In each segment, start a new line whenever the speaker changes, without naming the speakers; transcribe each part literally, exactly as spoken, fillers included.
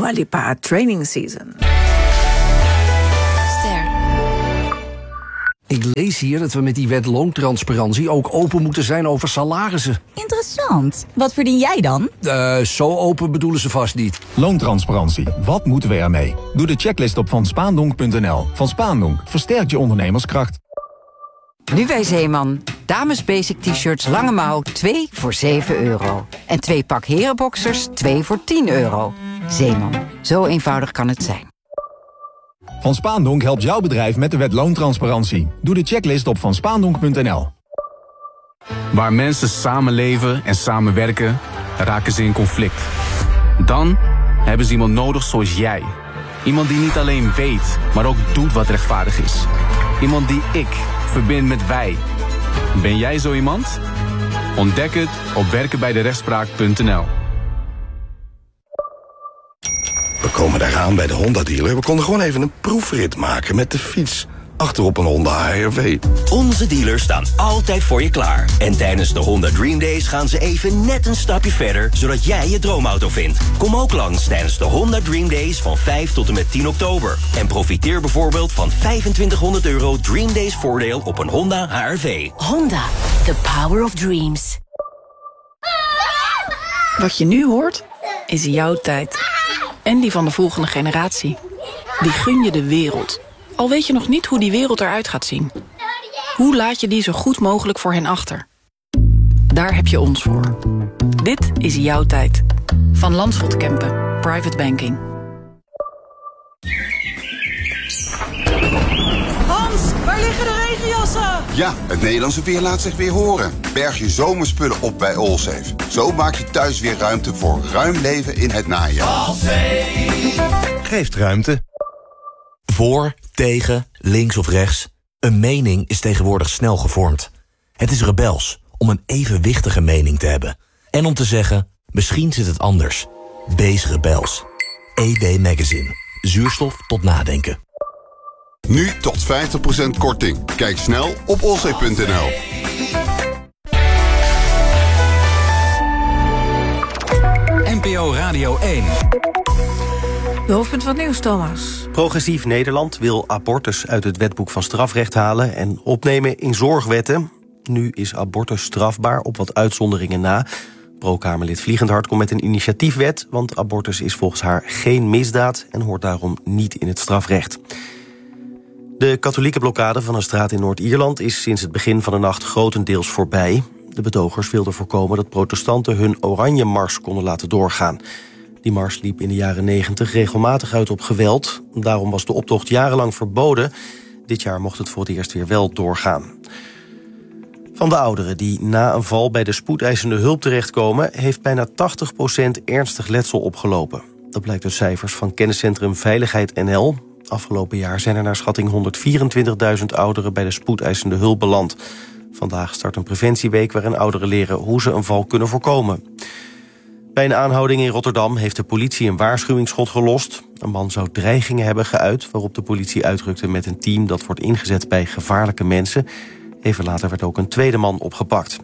Dua Lipa, Training Season.
Ik lees hier dat we met die wet loontransparantie ook open moeten zijn over salarissen.
Interessant. Wat verdien jij dan?
Uh, zo open bedoelen ze vast niet.
Loontransparantie. Wat moeten we ermee? Doe de checklist op van spaandonk punt n l. Van Spaandonk versterkt je ondernemerskracht.
Nu bij Zeeman. Dames basic t-shirts lange mouw twee voor zeven euro. En twee pak herenboxers twee voor tien euro. Zeeman. Zo eenvoudig kan het zijn.
Van Spaandonk helpt jouw bedrijf met de wet loontransparantie. Doe de checklist op van spaandonk punt n l.
Waar mensen samenleven en samenwerken, raken ze in conflict. Dan hebben ze iemand nodig zoals jij. Iemand die niet alleen weet, maar ook doet wat rechtvaardig is. Iemand die ik verbind met wij. Ben jij zo iemand? Ontdek het op werken bij de rechtspraak punt n l.
We komen daaraan bij de Honda-dealer. We konden gewoon even een proefrit maken met de fiets. Achterop een Honda H R V.
Onze dealers staan altijd voor je klaar. En tijdens de Honda Dream Days gaan ze even net een stapje verder, zodat jij je droomauto vindt. Kom ook langs tijdens de Honda Dream Days van vijf tot en met tien oktober. En profiteer bijvoorbeeld van vijfentwintighonderd euro Dream Days voordeel op een Honda H R V.
Honda, the power of dreams.
Wat je nu hoort, is jouw tijd. En die van de volgende generatie. Die gun je de wereld. Al weet je nog niet hoe die wereld eruit gaat zien. Hoe laat je die zo goed mogelijk voor hen achter? Daar heb je ons voor. Dit is jouw tijd. Van Landschot Kempen. Private Banking.
Hans, waar liggen de regenjassen?
Ja, het Nederlandse weer laat zich weer horen. Berg je zomerspullen op bij Allsafe. Zo maak je thuis weer ruimte voor ruim leven in het najaar.
Allsafe geeft ruimte. Voor, tegen, links of rechts. Een mening is tegenwoordig snel gevormd. Het is rebels om een evenwichtige mening te hebben. En om te zeggen, misschien zit het anders. Wees rebels. E W Magazine. Zuurstof tot nadenken.
Nu tot vijftig procent korting. Kijk snel op allsafe punt n l.
N P O Radio één.
De hoofdpunt van het nieuws, Thomas.
Progressief Nederland wil abortus uit het wetboek van strafrecht halen en opnemen in zorgwetten. Nu is abortus strafbaar, op wat uitzonderingen na. Pro-Kamerlid Vliegendhart komt met een initiatiefwet, want abortus is volgens haar geen misdaad en hoort daarom niet in het strafrecht. De katholieke blokkade van een straat in Noord-Ierland is sinds het begin van de nacht grotendeels voorbij. De betogers wilden voorkomen dat protestanten hun oranje mars konden laten doorgaan. Die mars liep in de jaren negentig regelmatig uit op geweld. Daarom was de optocht jarenlang verboden. Dit jaar mocht het voor het eerst weer wel doorgaan. Van de ouderen die na een val bij de spoedeisende hulp terechtkomen, heeft bijna tachtig procent ernstig letsel opgelopen. Dat blijkt uit cijfers van kenniscentrum Veiligheid N L. Afgelopen jaar zijn er naar schatting honderdvierentwintigduizend ouderen bij de spoedeisende hulp beland. Vandaag start een preventieweek waarin ouderen leren hoe ze een val kunnen voorkomen. Bij een aanhouding in Rotterdam heeft de politie een waarschuwingsschot gelost. Een man zou dreigingen hebben geuit, waarop de politie uitrukte met een team dat wordt ingezet bij gevaarlijke mensen. Even later werd ook een tweede man opgepakt.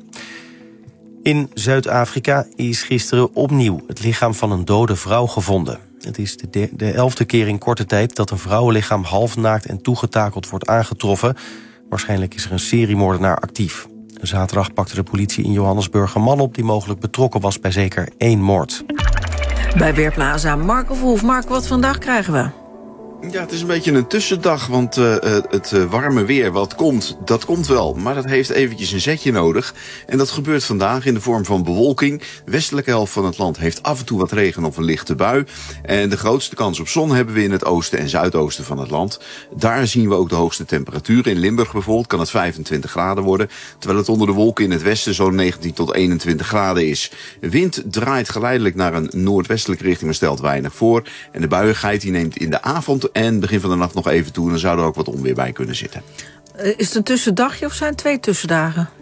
In Zuid-Afrika is gisteren opnieuw het lichaam van een dode vrouw gevonden. Het is de, de, de elfde keer in korte tijd dat een vrouwenlichaam halfnaakt en toegetakeld wordt aangetroffen. Waarschijnlijk is er een seriemoordenaar actief. Zaterdag pakte de politie in Johannesburg een man op die mogelijk betrokken was bij zeker één moord.
Bij Weerplaza Marco Verhoef. Marco, wat vandaag krijgen we?
Ja, het is een beetje een tussendag, want uh, het uh, warme weer wat komt, dat komt wel. Maar dat heeft eventjes een zetje nodig. En dat gebeurt vandaag in de vorm van bewolking. De westelijke helft van het land heeft af en toe wat regen of een lichte bui. En de grootste kans op zon hebben we in het oosten en zuidoosten van het land. Daar zien we ook de hoogste temperaturen. In Limburg bijvoorbeeld kan het vijfentwintig graden worden. Terwijl het onder de wolken in het westen zo'n negentien tot eenentwintig graden is. De wind draait geleidelijk naar een noordwestelijke richting, maar stelt weinig voor. En de buiigheid die neemt in de avond en begin van de nacht nog even toe. En dan zou er ook wat onweer bij kunnen zitten.
Is het een tussendagje of zijn het twee tussendagen?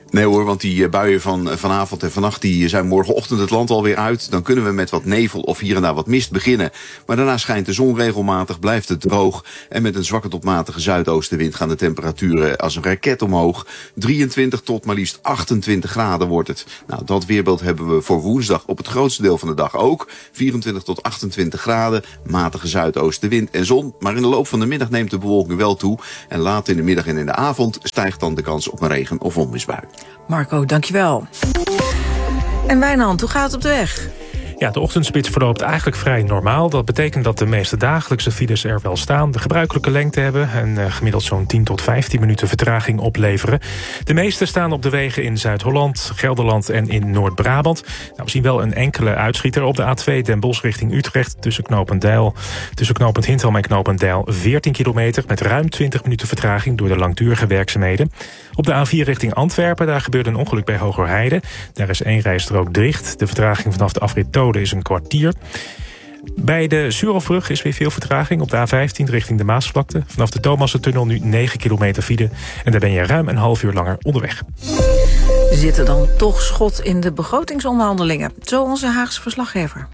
Nee hoor, want die buien van vanavond en vannacht die zijn morgenochtend het land alweer uit. Dan kunnen we met wat nevel of hier en daar wat mist beginnen. Maar daarna schijnt de zon regelmatig, blijft het droog. En met een zwakke tot matige zuidoostenwind gaan de temperaturen als een raket omhoog. drieëntwintig tot maar liefst achtentwintig graden wordt het. Nou, dat weerbeeld hebben we voor woensdag op het grootste deel van de dag ook. vierentwintig tot achtentwintig graden, matige zuidoostenwind en zon. Maar in de loop van de middag neemt de bewolking wel toe. En laat in de middag en in de avond stijgt dan de kans op een regen- of onweersbui.
Marco, dankjewel. En Wijnand, hoe gaat het op de weg?
Ja, de ochtendspits verloopt eigenlijk vrij normaal. Dat betekent dat de meeste dagelijkse files er wel staan, de gebruikelijke lengte hebben en uh, gemiddeld zo'n tien tot vijftien minuten vertraging opleveren. De meeste staan op de wegen in Zuid-Holland, Gelderland en in Noord-Brabant. Nou, we zien wel een enkele uitschieter op de A twee Den Bosch richting Utrecht tussen Knopendijl, tussen Knopend Hintham en Knopendijl veertien kilometer met ruim twintig minuten vertraging door de langdurige werkzaamheden. Op de A vier richting Antwerpen, daar gebeurde een ongeluk bij Hogerheide. Daar is één rijstrook dicht. De vertraging vanaf de afrit Tode is een kwartier. Bij de Suurhofbrug is weer veel vertraging op de A vijftien richting de Maasvlakte. Vanaf de Thomassentunnel nu negen kilometer file. En daar ben je ruim een half uur langer onderweg.
Zit er dan toch schot in de begrotingsonderhandelingen? Zo onze Haagse verslaggever.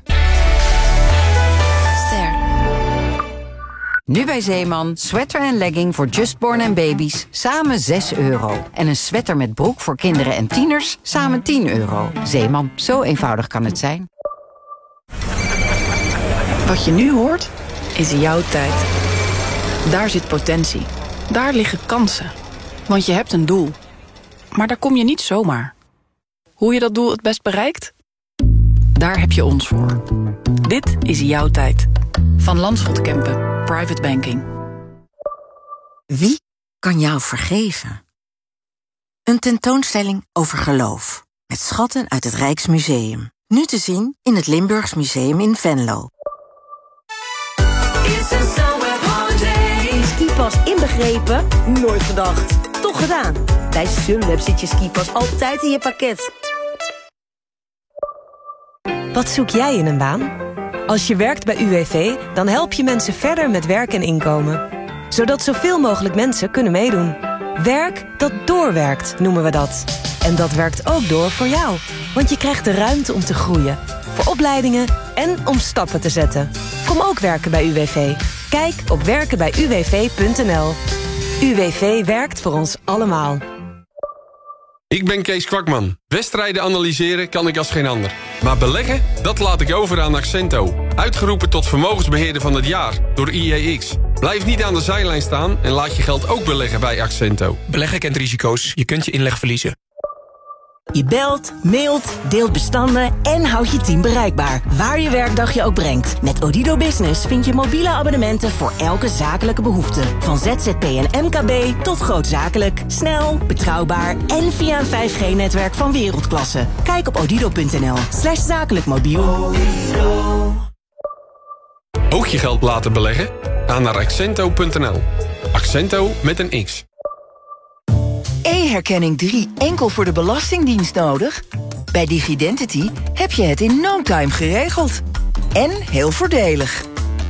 Ster. Nu bij Zeeman, sweater en legging voor justborn en baby's, samen zes euro. En een sweater met broek voor kinderen en tieners, samen tien euro. Zeeman, zo eenvoudig kan het zijn.
Wat je nu hoort, is jouw tijd. Daar zit potentie. Daar liggen kansen. Want je hebt een doel. Maar daar kom je niet zomaar. Hoe je dat doel het best bereikt? Daar heb je ons voor. Dit is jouw tijd. Van Landschot Kempen, Private Banking.
Wie kan jou vergeven? Een tentoonstelling over geloof. Met schatten uit het Rijksmuseum. Nu te zien in het Limburgs Museum in Venlo.
Skipas inbegrepen? Nooit gedacht. Toch gedaan. Bij Sunweb zit je skipas altijd in je pakket.
Wat zoek jij in een baan? Als je werkt bij U W V, dan help je mensen verder met werk en inkomen. Zodat zoveel mogelijk mensen kunnen meedoen. Werk dat doorwerkt, noemen we dat. En dat werkt ook door voor jou. Want je krijgt de ruimte om te groeien. Voor opleidingen en om stappen te zetten. Kom ook werken bij U W V. Kijk op werken bij u w v punt n l. U W V werkt voor ons allemaal.
Ik ben Kees Kwakman. Wedstrijden analyseren kan ik als geen ander. Maar beleggen, dat laat ik over aan Accento. Uitgeroepen tot vermogensbeheerder van het jaar door I E X. Blijf niet aan de zijlijn staan en laat je geld ook beleggen bij Accento.
Beleggen kent risico's. Je kunt je inleg verliezen.
Je belt, mailt, deelt bestanden en houdt je team bereikbaar. Waar je werkdag je ook brengt. Met Odido Business vind je mobiele abonnementen voor elke zakelijke behoefte. Van Z Z P en M K B tot grootzakelijk. Snel, betrouwbaar en via een vijf G netwerk van wereldklasse. Kijk op odido punt n l slash zakelijk mobiel.
Ook je geld laten beleggen? Ga naar accento punt n l. Accento met een X.
E-herkenning drie enkel voor de Belastingdienst nodig? Bij Digidentity heb je het in no time geregeld. En heel voordelig.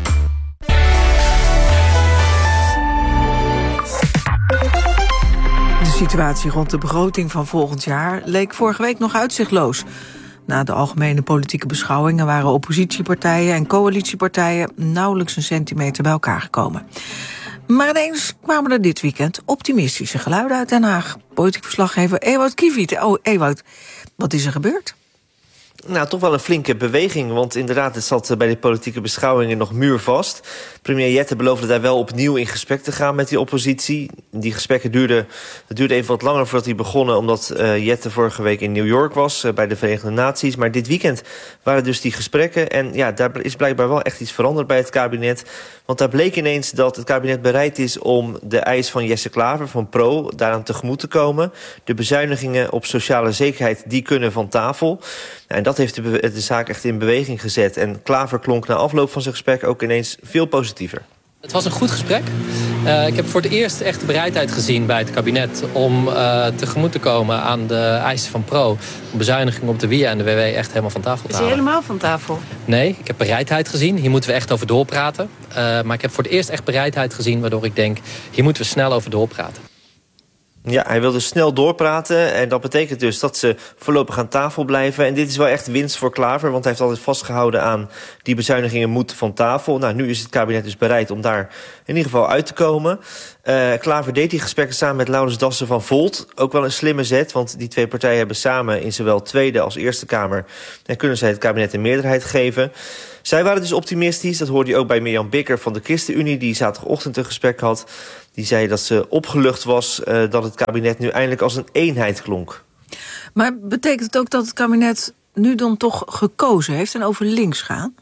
De situatie rond de begroting van volgend jaar leek vorige week nog uitzichtloos. Na de algemene politieke beschouwingen waren oppositiepartijen en coalitiepartijen nauwelijks een centimeter bij elkaar gekomen. Maar ineens kwamen er dit weekend optimistische geluiden uit Den Haag. Politiek verslaggever Ewout Kiviet. Oh, Ewout, wat is er gebeurd?
Nou, toch wel een flinke beweging, want inderdaad, het zat bij de politieke beschouwingen nog muurvast. Premier Jette beloofde daar wel opnieuw in gesprek te gaan met die oppositie. Die gesprekken duurden, het duurde even wat langer voordat die begonnen, omdat uh, Jette vorige week in New York was, uh, bij de Verenigde Naties. Maar dit weekend waren dus die gesprekken en ja, daar is blijkbaar wel echt iets veranderd bij het kabinet. Want daar bleek ineens dat het kabinet bereid is om de eis van Jesse Klaver, van Pro, daaraan tegemoet te komen. De bezuinigingen op sociale zekerheid, die kunnen van tafel. En dat heeft de, de zaak echt in beweging gezet. En Klaver klonk na afloop van zijn gesprek ook ineens veel positiever.
Het was een goed gesprek. Uh, ik heb voor het eerst echt de bereidheid gezien bij het kabinet om uh, tegemoet te komen aan de eisen van Pro. Om bezuinigingen op de W I A en de W W echt helemaal van tafel te halen.
Is hij helemaal van tafel?
Nee, ik heb bereidheid gezien. Hier moeten we echt over doorpraten. Uh, maar ik heb voor het eerst echt bereidheid gezien waardoor ik denk, hier moeten we snel over doorpraten.
Ja, hij wil dus snel doorpraten en dat betekent dus dat ze voorlopig aan tafel blijven. En dit is wel echt winst voor Klaver, want hij heeft altijd vastgehouden aan die bezuinigingen moeten van tafel. Nou, nu is het kabinet dus bereid om daar in ieder geval uit te komen. Uh, Klaver deed die gesprekken samen met Laurens Dassen van Volt. Ook wel een slimme zet, want die twee partijen hebben samen in zowel Tweede als Eerste Kamer en kunnen zij het kabinet een meerderheid geven. Zij waren dus optimistisch, dat hoorde je ook bij Mirjam Bikker van de ChristenUnie, die zaterdagochtend een gesprek had. Die zei dat ze opgelucht was uh, dat het kabinet nu eindelijk als een eenheid klonk.
Maar betekent het ook dat het kabinet nu dan toch gekozen heeft en over links gaan?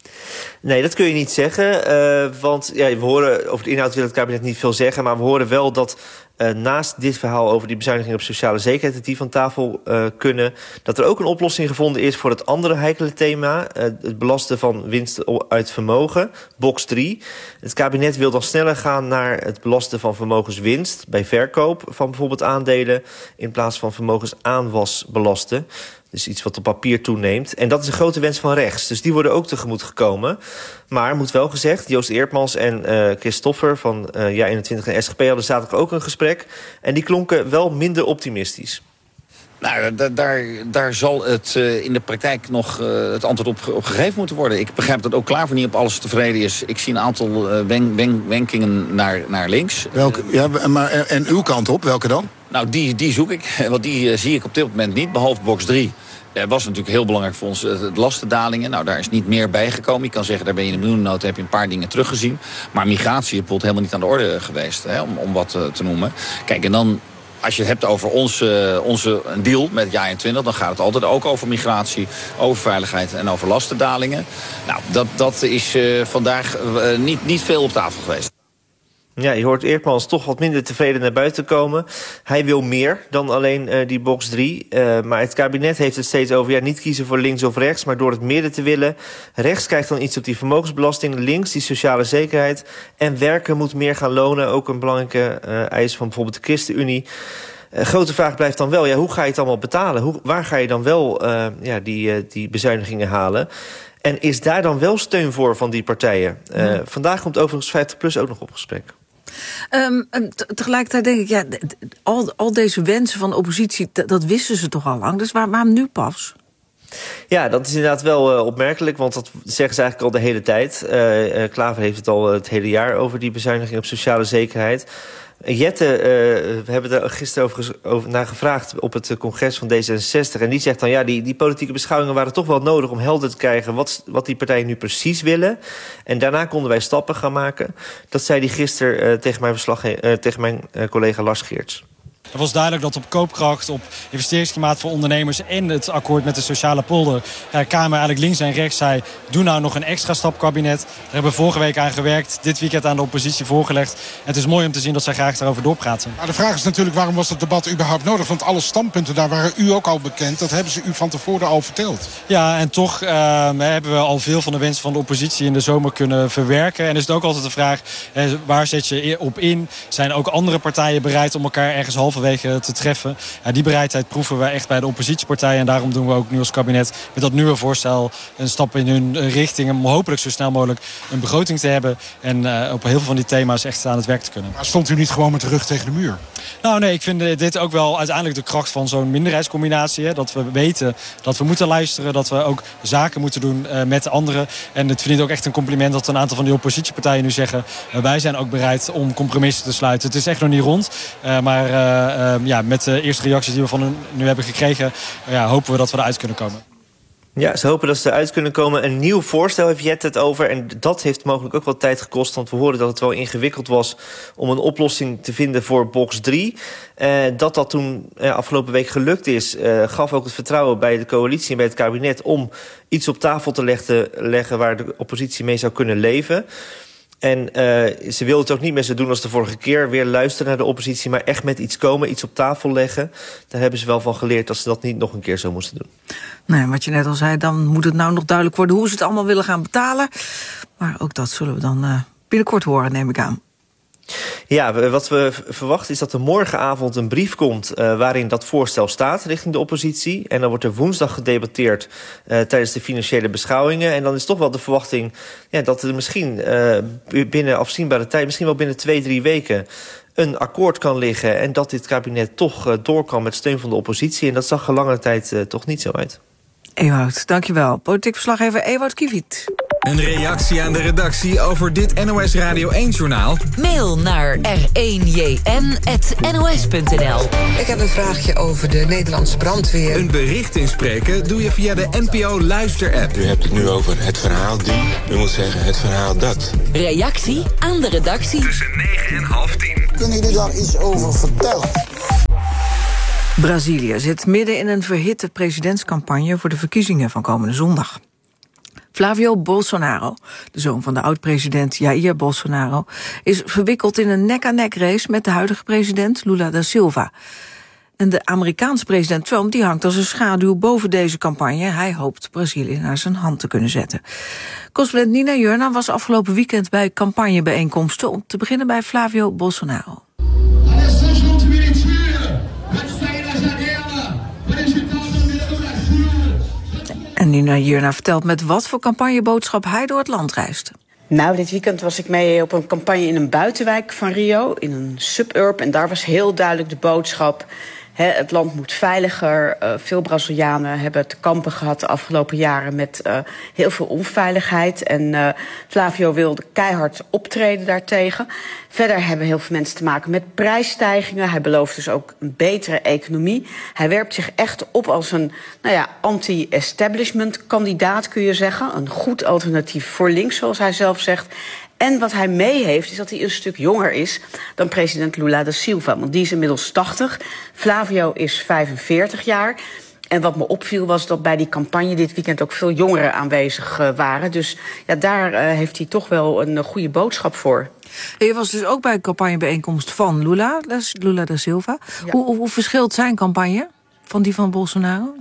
Nee, dat kun je niet zeggen. Uh, want ja, we horen, over de inhoud wil het kabinet niet veel zeggen, maar we horen wel dat uh, naast dit verhaal over die bezuiniging op sociale zekerheid, dat die van tafel uh, kunnen, dat er ook een oplossing gevonden is voor het andere heikele thema, uh, het belasten van winst uit vermogen, box drie. Het kabinet wil dan sneller gaan naar het belasten van vermogenswinst bij verkoop van bijvoorbeeld aandelen, in plaats van vermogensaanwas belasten. Dus iets wat op papier toeneemt. En dat is een grote wens van rechts. Dus die worden ook tegemoet gekomen. Maar, moet wel gezegd, Joost Eertmans en uh, Christoffer van uh, Ja eenentwintig en S G P hadden zaterdag ook een gesprek. En die klonken wel minder optimistisch.
Nou, daar, daar, daar zal het uh, in de praktijk nog uh, het antwoord op, op gegeven moeten worden. Ik begrijp dat ook Klaver niet op alles tevreden is. Ik zie een aantal uh, wen, wen, wenkingen naar, naar links.
Welke, ja, maar, en uw kant op, welke dan?
Nou, die, die zoek ik. Want die uh, zie ik op dit moment niet, behalve box drie. Dat was natuurlijk heel belangrijk voor ons, uh, de lastendalingen. Nou, daar is niet meer bijgekomen. Je kan zeggen, daar ben je in de miljoenennota, heb je een paar dingen teruggezien. Maar migratie is bijvoorbeeld helemaal niet aan de orde geweest, hè, om, om wat uh, te noemen. Kijk, en dan, als je het hebt over onze, onze een deal met Ja eenentwintig, dan gaat het altijd ook over migratie, over veiligheid en over lastendalingen. Nou, dat, dat is uh, vandaag uh, niet, niet veel op tafel geweest.
Ja, je hoort Eertmans toch wat minder tevreden naar buiten komen. Hij wil meer dan alleen uh, die box drie. Uh, maar het kabinet heeft het steeds over ja, niet kiezen voor links of rechts, maar door het midden te willen. Rechts krijgt dan iets op die vermogensbelasting, links die sociale zekerheid. En werken moet meer gaan lonen, ook een belangrijke uh, eis van bijvoorbeeld de ChristenUnie. Uh, grote vraag blijft dan wel, ja, hoe ga je het allemaal betalen? Hoe, waar ga je dan wel uh, ja, die, uh, die bezuinigingen halen? En is daar dan wel steun voor van die partijen? Uh, ja. Vandaag komt overigens vijftig plus ook nog op gesprek.
Um, tegelijkertijd denk ik, ja, al, al deze wensen van de oppositie, dat wisten ze toch al lang. Dus waar, waarom nu pas?
Ja, dat is inderdaad wel uh, opmerkelijk, want dat zeggen ze eigenlijk al de hele tijd. Uh, uh, Klaver heeft het al het hele jaar over die bezuiniging op sociale zekerheid. Jette, uh, we hebben er gisteren over, over naar gevraagd op het congres van D zesenzestig. En die zegt dan, ja, die, die politieke beschouwingen waren toch wel nodig om helder te krijgen wat, wat die partijen nu precies willen. En daarna konden wij stappen gaan maken. Dat zei hij gisteren uh, tegen mijn, verslag, uh, tegen mijn uh, collega Lars Geerts.
Het was duidelijk dat op koopkracht, op investeringsklimaat voor ondernemers en het akkoord met de sociale polder de Kamer eigenlijk links en rechts zei, doe nou nog een extra stap kabinet. Daar hebben we vorige week aan gewerkt, dit weekend aan de oppositie voorgelegd. En het is mooi om te zien dat zij graag daarover doorpraten.
Maar de vraag is natuurlijk, waarom was het debat überhaupt nodig? Want alle standpunten daar waren u ook al bekend. Dat hebben ze u van tevoren al verteld.
Ja, en toch uh, hebben we al veel van de wensen van de oppositie in de zomer kunnen verwerken. En is het ook altijd de vraag, eh, waar zet je op in? Zijn ook andere partijen bereid om elkaar ergens halverwege te treffen? Ja, die bereidheid proeven we echt bij de oppositiepartijen. En daarom doen we ook nu als kabinet met dat nieuwe voorstel een stap in hun richting. Om hopelijk zo snel mogelijk een begroting te hebben. En uh, op heel veel van die thema's echt aan het werk te kunnen.
Maar stond u niet gewoon met de rug tegen de muur?
Nou nee, ik vind dit ook wel uiteindelijk de kracht van zo'n minderheidscombinatie. Hè? Dat we weten dat we moeten luisteren. Dat we ook zaken moeten doen uh, met de anderen. En het vind ik ook echt een compliment dat een aantal van die oppositiepartijen nu zeggen, uh, wij zijn ook bereid om compromissen te sluiten. Het is echt nog niet rond. Uh, maar uh, uh, ja, met de eerste reacties die we van hun nu hebben gekregen, uh, ja, hopen we dat we eruit kunnen komen.
Ja, ze hopen dat ze eruit kunnen komen. Een nieuw voorstel heeft Jet het over. En dat heeft mogelijk ook wel tijd gekost. Want we hoorden dat het wel ingewikkeld was om een oplossing te vinden voor box drie. Uh, dat dat toen uh, afgelopen week gelukt is, uh, gaf ook het vertrouwen bij de coalitie en bij het kabinet om iets op tafel te leggen, leggen waar de oppositie mee zou kunnen leven. En uh, ze wilden het ook niet meer zo doen als de vorige keer. Weer luisteren naar de oppositie, maar echt met iets komen, iets op tafel leggen. Daar hebben ze wel van geleerd dat ze dat niet nog een keer zo moesten doen.
Nee, wat je net al zei, dan moet het nou nog duidelijk worden hoe ze het allemaal willen gaan betalen. Maar ook dat zullen we dan uh, binnenkort horen, neem ik aan.
Ja, wat we verwachten is dat er morgenavond een brief komt uh, waarin dat voorstel staat richting de oppositie. En dan wordt er woensdag gedebatteerd uh, tijdens de financiële beschouwingen. En dan is toch wel de verwachting ja, dat er misschien uh, binnen afzienbare tijd, misschien wel binnen twee, drie weken, een akkoord kan liggen en dat dit kabinet toch uh, door kan met steun van de oppositie. En dat zag er lange tijd uh, toch niet zo uit.
Ewout, dankjewel. Politiek verslaggever Ewout Kiviet.
Een reactie aan de redactie over dit N O S Radio één-journaal?
Mail naar r één j n apenstaartje n o s punt n l.
Ik heb een vraagje over de Nederlandse brandweer.
Een bericht inspreken doe je via de N P O Luister-app.
U hebt het nu over het verhaal die. U moet zeggen het verhaal dat.
Reactie aan de redactie.
Tussen negen en half tien.
Kunnen jullie daar iets over vertellen?
Brazilië zit midden in een verhitte presidentscampagne voor de verkiezingen van komende zondag. Flavio Bolsonaro, de zoon van de oud-president Jair Bolsonaro, is verwikkeld in een nek-aan-nek race met de huidige president Lula da Silva. En de Amerikaanse president Trump die hangt als een schaduw boven deze campagne. Hij hoopt Brazilië naar zijn hand te kunnen zetten. Correspondent Nina Jurna was afgelopen weekend bij campagnebijeenkomsten, om te beginnen bij Flavio Bolsonaro. En Nina Jurna vertelt met wat voor campagneboodschap hij door het land reist.
Nou, dit weekend was ik mee op een campagne in een buitenwijk van Rio, in een suburb. En daar was heel duidelijk de boodschap: he, het land moet veiliger. Uh, veel Brazilianen hebben te kampen gehad de afgelopen jaren met uh, heel veel onveiligheid. En uh, Flavio wilde keihard optreden daartegen. Verder hebben heel veel mensen te maken met prijsstijgingen. Hij belooft dus ook een betere economie. Hij werpt zich echt op als een nou ja, anti-establishment kandidaat, kun je zeggen. Een goed alternatief voor links, zoals hij zelf zegt. En wat hij mee heeft, is dat hij een stuk jonger is dan president Lula da Silva. Want die is inmiddels tachtig. Flavio is vijfenveertig jaar. En wat me opviel was dat bij die campagne dit weekend ook veel jongeren aanwezig uh, waren. Dus ja, daar uh, heeft hij toch wel een uh, goede boodschap voor.
En je was dus ook bij een campagnebijeenkomst van Lula, Lula da Silva. Ja. Hoe, hoe, hoe verschilt zijn campagne van die van Bolsonaro?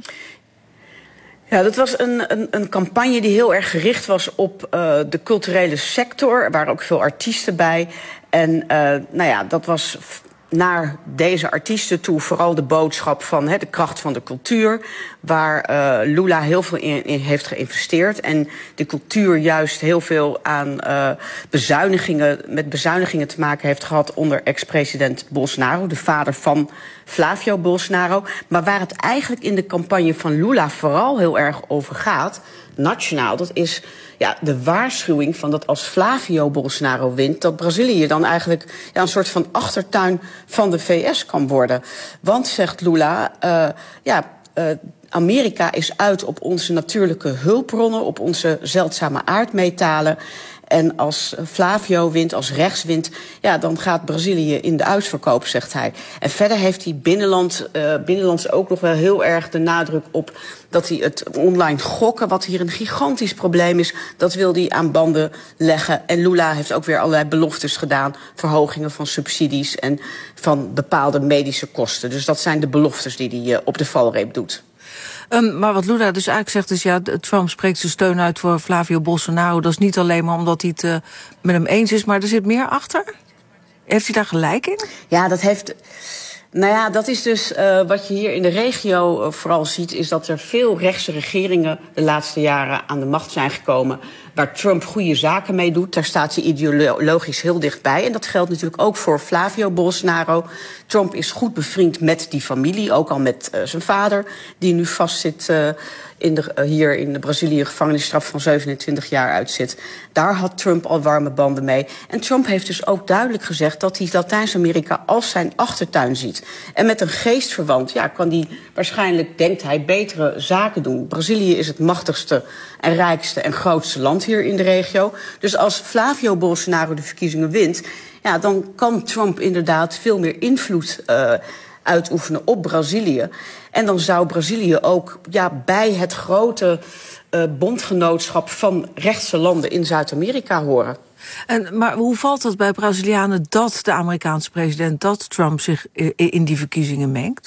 Ja, dat was een, een, een campagne die heel erg gericht was op uh, de culturele sector. Er waren ook veel artiesten bij. En uh, nou ja, dat was naar deze artiesten toe vooral de boodschap van he, de kracht van de cultuur, waar uh, Lula heel veel in, in heeft geïnvesteerd. En de cultuur juist heel veel aan uh, bezuinigingen, met bezuinigingen te maken heeft gehad onder ex-president Bolsonaro, de vader van Flavio Bolsonaro. Maar waar het eigenlijk in de campagne van Lula vooral heel erg over gaat, nationaal, dat is ja, de waarschuwing van dat als Flavio Bolsonaro wint, dat Brazilië dan eigenlijk ja, een soort van achtertuin van de V S kan worden. Want, zegt Lula, uh, ja, uh, Amerika is uit op onze natuurlijke hulpbronnen, op onze zeldzame aardmetalen. En als Flavio wint, als rechts wint, ja, dan gaat Brazilië in de uitverkoop, zegt hij. En verder heeft hij binnenland, uh, binnenlands ook nog wel heel erg de nadruk op dat hij het online gokken, wat hier een gigantisch probleem is, dat wil hij aan banden leggen. En Lula heeft ook weer allerlei beloftes gedaan, verhogingen van subsidies en van bepaalde medische kosten. Dus dat zijn de beloftes die hij uh, op de valreep doet.
Um, maar wat Lula dus eigenlijk zegt is, ja, Trump spreekt zijn steun uit voor Flavio Bolsonaro. Dat is niet alleen maar omdat hij het uh, met hem eens is, maar er zit meer achter. Heeft hij daar gelijk in?
Ja, dat heeft. Nou ja, dat is dus uh, wat je hier in de regio uh, vooral ziet, is dat er veel rechtse regeringen de laatste jaren aan de macht zijn gekomen, waar Trump goede zaken mee doet. Daar staat hij ideologisch heel dichtbij. En dat geldt natuurlijk ook voor Flavio Bolsonaro. Trump is goed bevriend met die familie, ook al met uh, zijn vader, die nu vastzit uh, in de, uh, hier in de Brazilië, gevangenisstraf van zevenentwintig jaar uitzit. Daar had Trump al warme banden mee. En Trump heeft dus ook duidelijk gezegd dat hij Latijns-Amerika als zijn achtertuin ziet. En met een geestverwant ja, kan hij waarschijnlijk, denkt hij, betere zaken doen. Brazilië is het machtigste en rijkste en grootste land hier in de regio. Dus als Flavio Bolsonaro de verkiezingen wint, ja, dan kan Trump inderdaad veel meer invloed uh, uitoefenen op Brazilië. En dan zou Brazilië ook ja, bij het grote uh, bondgenootschap van rechtse landen in Zuid-Amerika horen.
En, maar hoe valt het bij Brazilianen dat de Amerikaanse president, dat Trump zich in die verkiezingen mengt?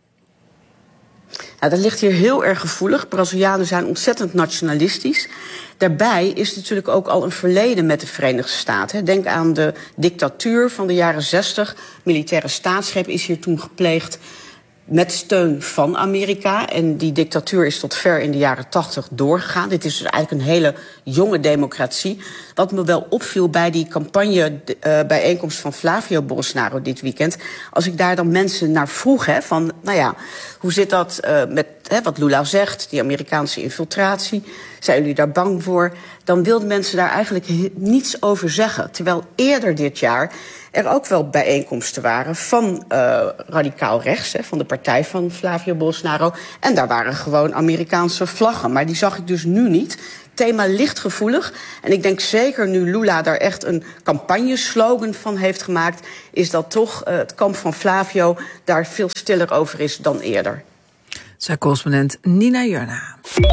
Nou, dat ligt hier heel erg gevoelig. Brazilianen zijn ontzettend nationalistisch. Daarbij is natuurlijk ook al een verleden met de Verenigde Staten. Denk aan de dictatuur van de jaren zestig. Militaire staatsgreep is hier toen gepleegd. met steun van Amerika. En die dictatuur is tot ver in de jaren tachtig doorgegaan. Dit is dus eigenlijk een hele jonge democratie. Wat me wel opviel bij die campagnebijeenkomst uh, van Flavio Bolsonaro dit weekend, als ik daar dan mensen naar vroeg, hè, van, nou ja, hoe zit dat uh, met hè, wat Lula zegt, die Amerikaanse infiltratie, zijn jullie daar bang voor? Dan wilden mensen daar eigenlijk niets over zeggen. Terwijl eerder dit jaar er ook wel bijeenkomsten waren van uh, radicaal rechts, hè, van de partij van Flavio Bolsonaro. En daar waren gewoon Amerikaanse vlaggen. Maar die zag ik dus nu niet. Thema lichtgevoelig. En ik denk zeker nu Lula daar echt een campagneslogan van heeft gemaakt, is dat toch uh, het kamp van Flavio daar veel stiller over is dan eerder.
Zij correspondent Nina Jurna.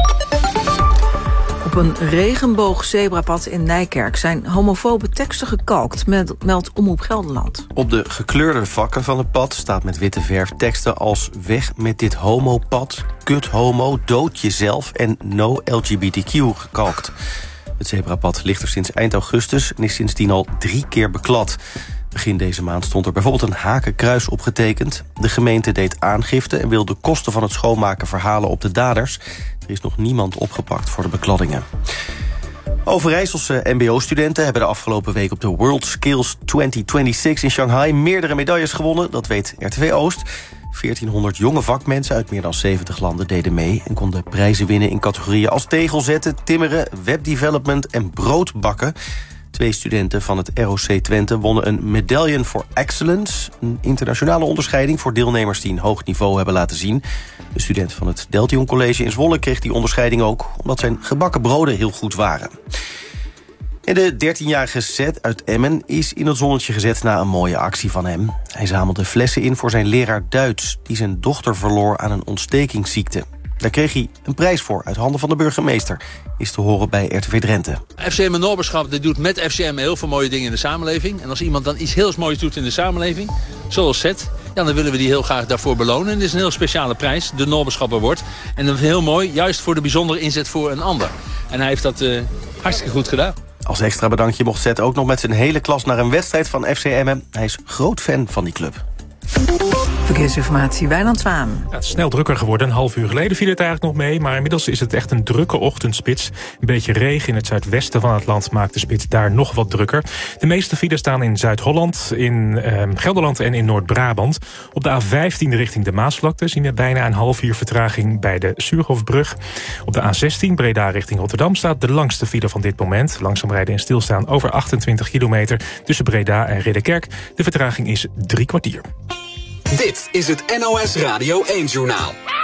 Op een regenboogzebrapad in Nijkerk zijn homofobe teksten gekalkt, meldt Omroep Gelderland.
Op de gekleurde vakken van het pad staat met witte verf teksten als weg met dit homopad, kut homo, dood jezelf en no L G B T Q gekalkt. Het zebrapad ligt er sinds eind augustus en is sindsdien al drie keer beklad. Begin deze maand stond er bijvoorbeeld een hakenkruis opgetekend. De gemeente deed aangifte en wil de kosten van het schoonmaken verhalen op de daders. Er is nog niemand opgepakt voor de bekladdingen. Overijsselse M B O-studenten hebben de afgelopen week op de World Skills twintig zesentwintig in Shanghai meerdere medailles gewonnen. Dat weet R T W Oost. veertienhonderd jonge vakmensen uit meer dan zeventig landen deden mee en konden prijzen winnen in categorieën als tegelzetten, timmeren, webdevelopment en broodbakken. Twee studenten van het R O C Twente wonnen een Medallion for Excellence, een internationale onderscheiding voor deelnemers die een hoog niveau hebben laten zien. De student van het Deltion College in Zwolle kreeg die onderscheiding ook omdat zijn gebakken broden heel goed waren. En de dertienjarige Seth uit Emmen is in het zonnetje gezet na een mooie actie van hem. Hij zamelde flessen in voor zijn leraar Duits, die zijn dochter verloor aan een ontstekingsziekte. Daar kreeg hij een prijs voor uit handen van de burgemeester. Is te horen bij R T V Drenthe.
F C M Noorderschap doet met F C M heel veel mooie dingen in de samenleving. En als iemand dan iets heel moois doet in de samenleving, zoals Seth, ja, dan willen we die heel graag daarvoor belonen. En dit is een heel speciale prijs, de Noorderschap Award. En dat is heel mooi, juist voor de bijzondere inzet voor een ander. En hij heeft dat uh, hartstikke goed gedaan.
Als extra bedankje mocht Seth ook nog met zijn hele klas naar een wedstrijd van F C Emmen. Hij is groot fan van die club.
Verkeersinformatie, Wijnand Zwaan.
Ja, het is snel drukker geworden. Een half uur geleden viel het eigenlijk nog mee. Maar inmiddels is het echt een drukke ochtendspits. Een beetje regen in het zuidwesten van het land maakt de spits daar nog wat drukker. De meeste files staan in Zuid-Holland, in eh, Gelderland en in Noord-Brabant. Op de A vijftien richting de Maasvlakte zien we bijna een half uur vertraging bij de Suurhofbrug. Op de A zestien Breda richting Rotterdam staat de langste file van dit moment. Langzaam rijden en stilstaan over achtentwintig kilometer tussen Breda en Ridderkerk. De vertraging is drie kwartier.
Dit is het N O S Radio één-journaal.